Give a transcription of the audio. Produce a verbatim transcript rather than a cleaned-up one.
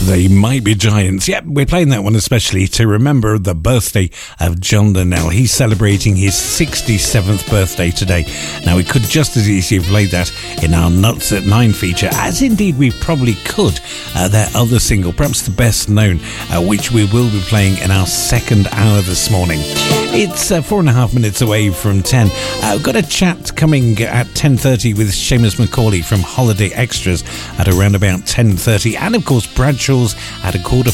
They Might Be Giants. Yep, we're playing that one especially to remember the birthday of John Linnell. He's celebrating his sixty-seventh birthday today. Now, we could just as easily have played that in our Nuts at Nine feature, as indeed we probably could uh, their other single, perhaps the best known, uh, which we will be playing in our second hour this morning. It's uh, four and a half minutes away from ten. I've uh, got a chat coming at ten thirty with Seamus Macaulay from Holiday Extras at around about ten thirty, and of course Bradshaw's at a quarter